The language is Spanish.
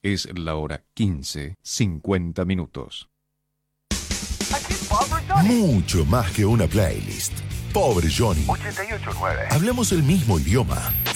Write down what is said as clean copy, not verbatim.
Es la hora 15:50. Mucho más que una playlist. Pobre Johnny. 88.9. Hablamos el mismo idioma,